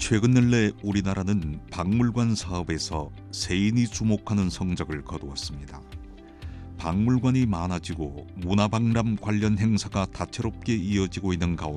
최근 근래 우리나라는 박물관 사업에서 세인이 주목하는 성적을 거두었습니다. 박물관이 많아지고 문화박람 관련 행사가 다채롭게 이어지고 있는 가운데